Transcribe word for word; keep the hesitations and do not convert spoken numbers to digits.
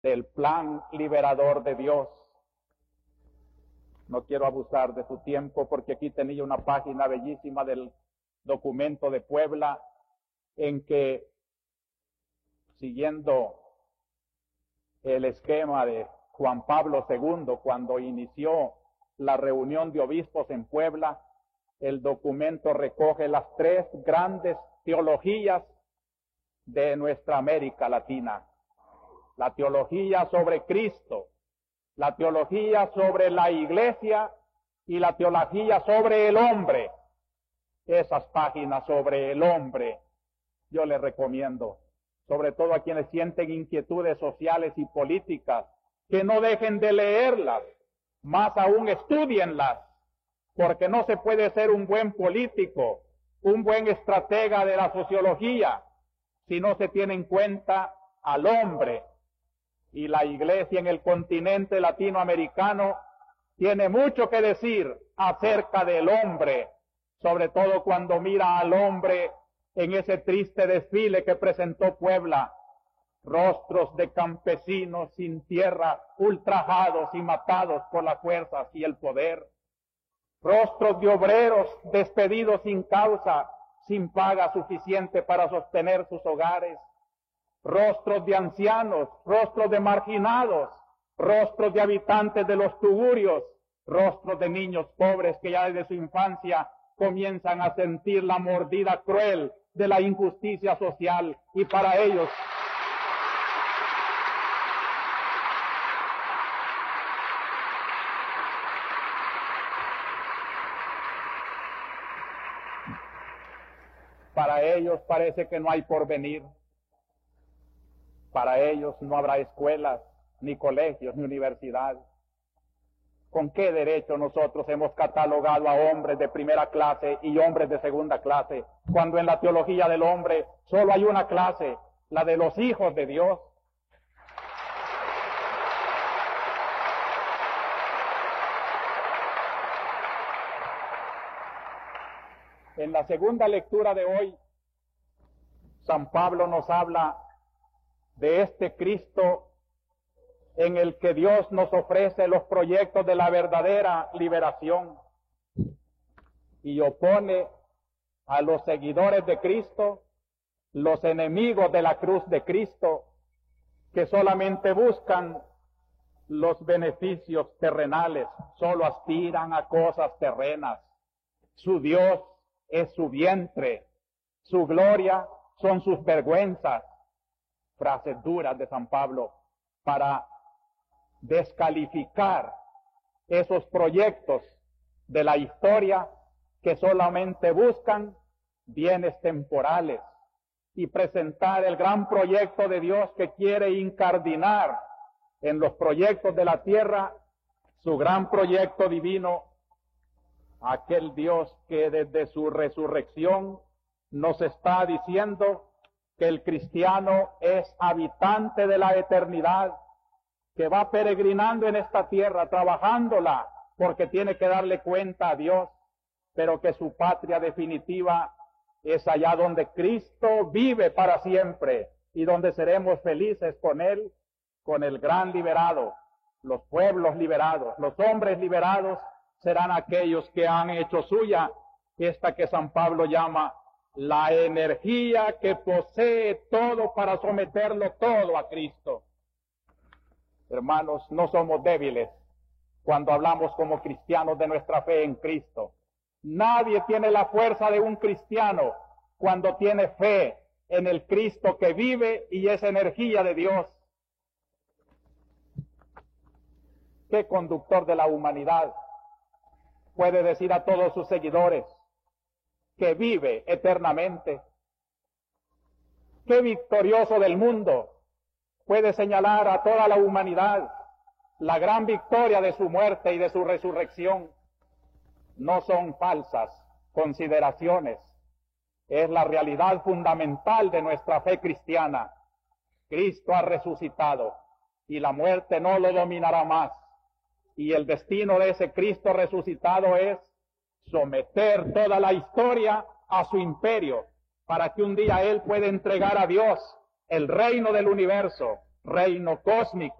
del plan liberador de Dios. No quiero abusar de su tiempo porque aquí tenía una página bellísima del documento de Puebla en que, siguiendo el esquema de Juan Pablo segundo cuando inició la reunión de obispos en Puebla, el documento recoge las tres grandes teologías de nuestra América Latina. La teología sobre Cristo, la teología sobre la Iglesia y la teología sobre el hombre. Esas páginas sobre el hombre yo les recomiendo, sobre todo a quienes sienten inquietudes sociales y políticas, que no dejen de leerlas, más aún estudienlas, porque no se puede ser un buen político, un buen estratega de la sociología, si no se tiene en cuenta al hombre. Y la Iglesia en el continente latinoamericano tiene mucho que decir acerca del hombre, sobre todo cuando mira al hombre en ese triste desfile que presentó Puebla, rostros de campesinos sin tierra, ultrajados y matados por las fuerzas y el poder, rostros de obreros despedidos sin causa, sin paga suficiente para sostener sus hogares, rostros de ancianos, rostros de marginados, rostros de habitantes de los tugurios, rostros de niños pobres que ya desde su infancia comienzan a sentir la mordida cruel de la injusticia social, y para ellos para ellos parece que no hay porvenir. Para ellos no habrá escuelas, ni colegios, ni universidades. ¿Con qué derecho nosotros hemos catalogado a hombres de primera clase y hombres de segunda clase, cuando en la teología del hombre solo hay una clase, la de los hijos de Dios? En la segunda lectura de hoy, San Pablo nos habla de este Cristo en el que Dios nos ofrece los proyectos de la verdadera liberación y opone a los seguidores de Cristo, los enemigos de la cruz de Cristo, que solamente buscan los beneficios terrenales, solo aspiran a cosas terrenas. Su Dios es su vientre, su gloria son sus vergüenzas. Frases duras de San Pablo para descalificar esos proyectos de la historia que solamente buscan bienes temporales y presentar el gran proyecto de Dios que quiere incardinar en los proyectos de la tierra su gran proyecto divino, aquel Dios que desde su resurrección nos está diciendo que el cristiano es habitante de la eternidad, que va peregrinando en esta tierra, trabajándola, porque tiene que darle cuenta a Dios, pero que su patria definitiva es allá donde Cristo vive para siempre y donde seremos felices con Él, con el gran liberado, los pueblos liberados, los hombres liberados serán aquellos que han hecho suya esta que San Pablo llama la energía que posee todo para someterlo todo a Cristo. Hermanos, no somos débiles cuando hablamos como cristianos de nuestra fe en Cristo. Nadie tiene la fuerza de un cristiano cuando tiene fe en el Cristo que vive y es energía de Dios. ¿Qué conductor de la humanidad puede decir a todos sus seguidores que vive eternamente? ¿Qué victorioso del mundo puede señalar a toda la humanidad la gran victoria de su muerte y de su resurrección? No son falsas consideraciones, es la realidad fundamental de nuestra fe cristiana. Cristo ha resucitado y la muerte no lo dominará más. Y el destino de ese Cristo resucitado es someter toda la historia a su imperio, para que un día Él pueda entregar a Dios el reino del universo reino cósmico.